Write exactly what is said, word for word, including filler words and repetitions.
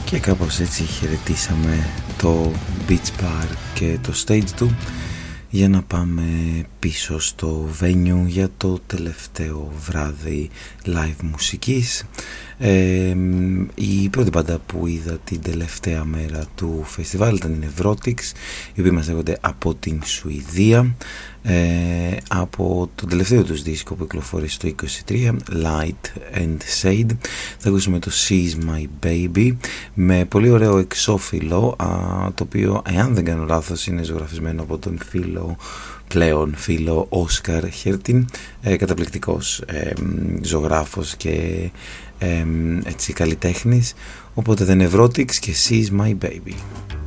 Και κάπως έτσι χαιρετήσαμε το Beach Bar και το stage του για να πάμε πίσω στο venue για το τελευταίο βράδυ live μουσικής. Ε, η πρώτη μπάντα που είδα την τελευταία μέρα του φεστιβάλ ήταν οι Neurotics, οι οποίοι μας λέγονται από την Σουηδία. Ε, από το τελευταίο τους δίσκο που κυκλοφόρησε το είκοσι τρία, Light and Shade, θα ακούσουμε το She's My Baby με πολύ ωραίο εξώφυλλο, α, το οποίο, εάν δεν κάνω λάθος, είναι ζωγραφισμένο από τον φίλο πλέον φίλο Όσκαρ Χέρτιν, ε, καταπληκτικός ε, ζωγράφος και ε, έτσι καλλιτέχνης. Οπότε The Neurotics και She's My Baby.